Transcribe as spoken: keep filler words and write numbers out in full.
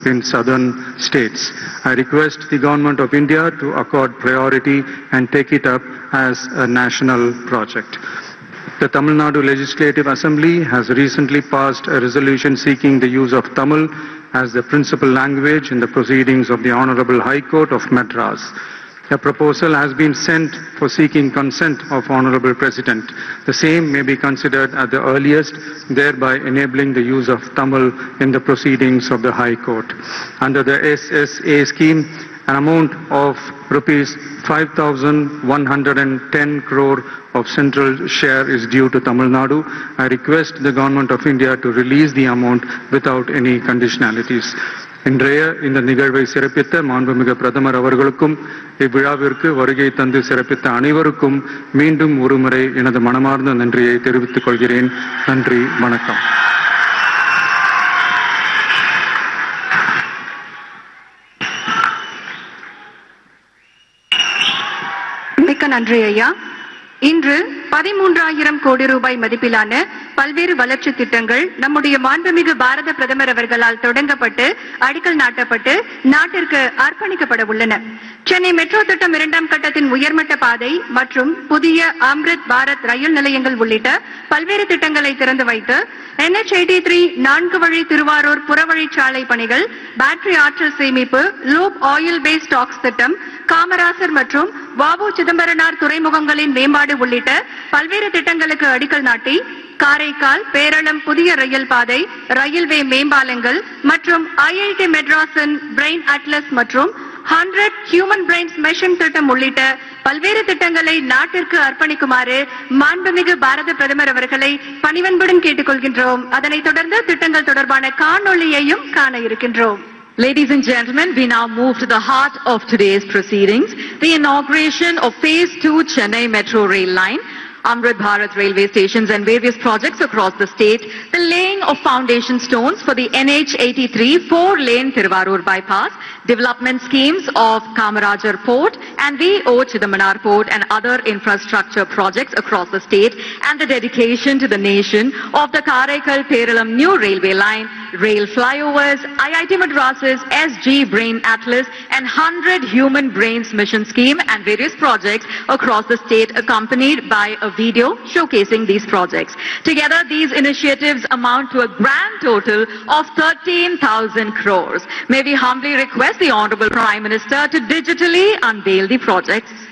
in southern states. I request the Government of India to accord priority and take it up as a national project. The Tamil Nadu Legislative Assembly has recently passed a resolution seeking the use of Tamil as the principal language in the proceedings of the Honorable High Court of Madras. A proposal has been sent for seeking consent of Honorable President. The same may be considered at the earliest, thereby enabling the use of Tamil in the proceedings of the High Court. Under the S S A scheme, an amount of rupees five thousand one hundred ten crore of central share is due to Tamil Nadu. I request the Government of India to release the amount without any conditionalities. இன்றைய இந்த நிகழ்வை சிறப்பித்த மாண்புமிகு பிரதமர் அவர்களுக்கும் இவ்விழாவிற்கு வருகை தந்து சிறப்பித்த அனைவருக்கும் மீண்டும் ஒருமுறை எனது மனமார்ந்த நன்றியை தெரிவித்துக் கொள்கிறேன். நன்றி, வணக்கம். மிக்க நன்றி ஐயா. இன்று பதிமூன்றாயிரம் கோடி ரூபாய் மதிப்பிலான பல்வேறு வளர்ச்சி திட்டங்கள் நம்முடைய மாண்புமிகு பாரத பிரதமர் அவர்களால் தொடங்கப்பட்டு அடிக்கல் நாட்டப்பட்டு நாட்டிற்கு அர்ப்பணிக்கப்பட உள்ளன. சென்னை மெட்ரோ திட்டம் இரண்டாம் கட்டத்தின் உயர்மட்ட பாதை மற்றும் புதிய அம்ரித் பாரத் ரயில் நிலையங்கள் உள்ளிட்ட பல்வேறு திட்டங்களை திறந்து வைத்து என் எச் எண்பத்தி மூன்று நான்கு வழி திருவாரூர் புறவழிச்சாலை பணிகள், பேட்டரி ஆற்றல் சேமிப்பு, லூப் ஆயில் பேஸ் ஸ்டாக்ஸ் திட்டம், காமராசர் மற்றும் வாவு சிதம்பரனார் துறைமுகங்களின் மேம்பாடு உள்ளிட்ட பல்வேறு திட்டங்களுக்கு அடிக்கல் நாட்டி காரைக்கால் பேரளம் புதிய ரயில் பாதை, ரயில்வே மேம்பாலங்கள் மற்றும் ஐ ஐ டி மெட்ராஸின் பிரெயின் அட்லஸ் மற்றும் ஹண்ட்ரட் ஹியூமன் பிரெயின்ஸ் மெஷின் திட்டம் உள்ளிட்ட பல்வேறு திட்டங்களை நாட்டிற்கு அர்ப்பணிக்குமாறு மாண்புமிகு பாரத பிரதமர் அவர்களை பணிவன்புடன் கேட்டுக்கொள்கின்றோம். அதனைத் தொடர்ந்து திட்டங்கள் தொடர்பான காணொளியையும் காண இருக்கின்றோம். Ladies and gentlemen, we now move to the heart of today's proceedings, the inauguration of Phase two Chennai Metro Rail Line, Amrit Bharat railway stations and various projects across the state, the laying of foundation stones for the N H eighty-three four-lane Thiruvarur bypass, development schemes of Kamarajar Port and V O Chidambanar Port and other infrastructure projects across the state, and the dedication to the nation of the Karaikal Peralam new railway line, rail flyovers, I I T Madras's S G Brain Atlas and one hundred Human Brains Mission Scheme and various projects across the state, accompanied by a video showcasing these projects. Together, these initiatives amount to a grand total of thirteen thousand crores. May we humbly request the Honorable Prime Minister to digitally unveil the projects.